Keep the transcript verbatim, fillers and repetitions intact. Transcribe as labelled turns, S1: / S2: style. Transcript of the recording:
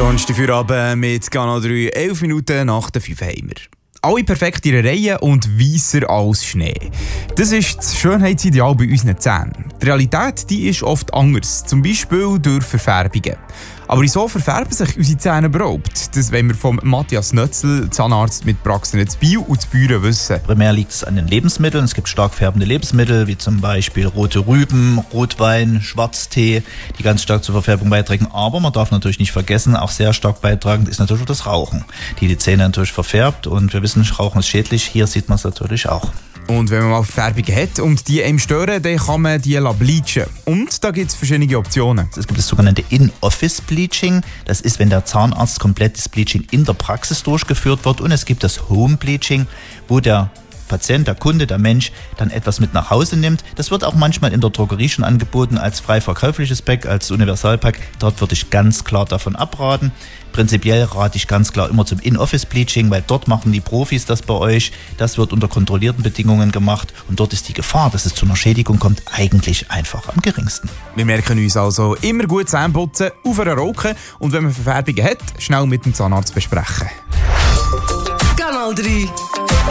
S1: Donnerstag Feierabend mit Kanal drei, elf Minuten nach der fünf haben wir. Alle perfekt in einer Reihe und weisser als Schnee. Das ist das Schönheitsideal bei unseren Zähnen. Die Realität die ist oft anders, zum Beispiel durch Verfärbungen. Aber wieso verfärben sich unsere Zähne überhaupt? Das wollen wir von Matthias Nötzl, Zahnarzt mit Praxis in Biel und Büren wissen.
S2: Primär liegt es an den Lebensmitteln. Es gibt stark färbende Lebensmittel, wie zum Beispiel rote Rüben, Rotwein, Schwarztee, die ganz stark zur Verfärbung beitragen. Aber man darf natürlich nicht vergessen, auch sehr stark beitragend ist natürlich auch das Rauchen, die die Zähne natürlich verfärbt. Und wir wissen, Rauchen ist schädlich. Hier sieht man es natürlich auch.
S1: Und wenn man mal Verfärbungen hat und die einem stören, dann kann man die bleachen. Und da gibt es verschiedene Optionen.
S2: Es gibt das sogenannte In-Office-Bleaching. Das ist, wenn der Zahnarzt komplett das Bleaching in der Praxis durchgeführt wird. Und es gibt das Home-Bleaching, wo der Patient, der Kunde, der Mensch dann etwas mit nach Hause nimmt. Das wird auch manchmal in der Drogerie schon angeboten als frei verkäufliches Pack, als Universalpack. Dort würde ich ganz klar davon abraten. Prinzipiell rate ich ganz klar immer zum In-Office-Bleaching, weil dort machen die Profis das bei euch. Das wird unter kontrollierten Bedingungen gemacht und dort ist die Gefahr, dass es zu einer Schädigung kommt, eigentlich einfach am geringsten.
S1: Wir merken uns also immer gut Zähne putzen, auf einer Rauchen und wenn man Verfärbungen hat, schnell mit dem Zahnarzt besprechen.
S3: Kanal drei